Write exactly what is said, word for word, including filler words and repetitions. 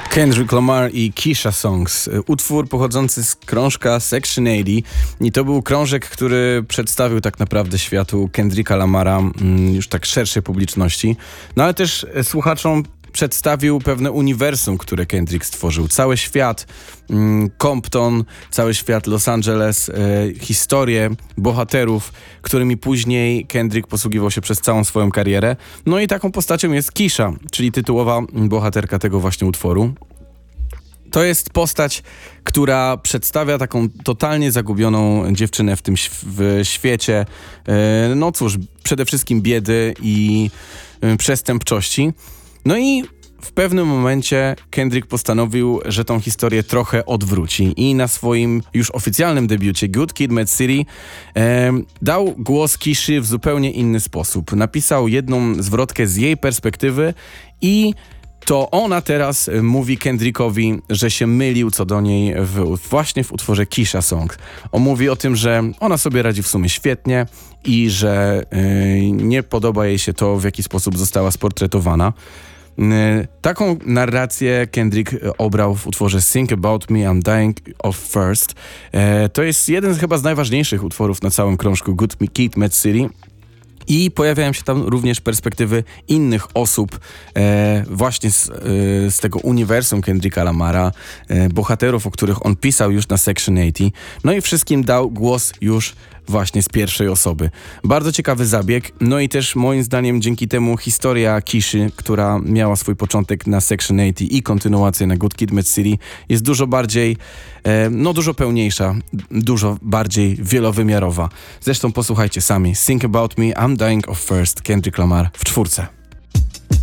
Kendrick Lamar i Kesha Songs. Utwór pochodzący z krążka Section osiemdziesiąt i to był krążek, który przedstawił tak naprawdę światu Kendricka Lamara już tak szerszej publiczności. No ale też słuchaczom przedstawił pewne uniwersum, które Kendrick stworzył. Cały świat mm, Compton, cały świat Los Angeles, e, historię bohaterów, którymi później Kendrick posługiwał się przez całą swoją karierę. No i taką postacią jest Kesha, czyli tytułowa bohaterka tego właśnie utworu. To jest postać, która przedstawia taką totalnie zagubioną dziewczynę w tym w świecie, e, no cóż, przede wszystkim biedy i e, przestępczości. No i w pewnym momencie Kendrick postanowił, że tą historię trochę odwróci i na swoim już oficjalnym debiucie Good Kid, Mad City e, dał głos Keszy w zupełnie inny sposób. Napisał jedną zwrotkę z jej perspektywy i to ona teraz mówi Kendrickowi, że się mylił co do niej w, właśnie w utworze Kesha Songs. On mówi o tym, że ona sobie radzi w sumie świetnie i że yy, nie podoba jej się to, w jaki sposób została sportretowana. Yy, taką narrację Kendrick obrał w utworze Think About Me, I'm Dying of First. Yy, to jest jeden z chyba z najważniejszych utworów na całym krążku Good Kid, Mad City. I pojawiają się tam również perspektywy innych osób e, właśnie z, e, z tego uniwersum Kendricka Lamara, e, bohaterów, o których on pisał już na Section osiemdziesiąt. No i wszystkim dał głos już właśnie z pierwszej osoby. Bardzo ciekawy zabieg, no i też moim zdaniem dzięki temu historia Keszy, która miała swój początek na Section osiemdziesiąt i kontynuację na Good Kid, Mad City, jest dużo bardziej, e, no dużo pełniejsza, dużo bardziej wielowymiarowa. Zresztą posłuchajcie sami. Think About Me, I'm Dying of First, Kendrick Lamar w czwórce.